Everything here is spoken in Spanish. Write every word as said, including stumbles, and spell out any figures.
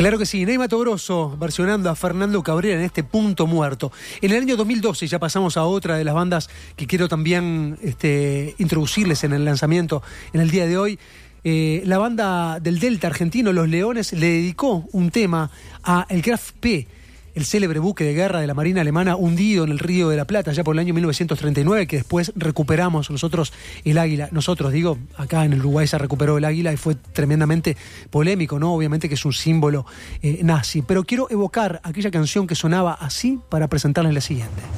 Claro que sí, Ney Matogrosso versionando a Fernando Cabrera en este Punto Muerto. En el año dos mil doce ya pasamos a otra de las bandas que quiero también este, introducirles en el lanzamiento en el día de hoy. Eh, la banda del Delta argentino, Los Leones, le dedicó un tema a el Graf P, el célebre buque de guerra de la Marina Alemana hundido en el Río de la Plata ya por el año mil novecientos treinta y nueve, que después recuperamos nosotros el Águila. Nosotros, digo, acá en el Uruguay se recuperó el Águila y fue tremendamente polémico, ¿no? Obviamente que es un símbolo eh, nazi. Pero quiero evocar aquella canción que sonaba así para presentarles la siguiente.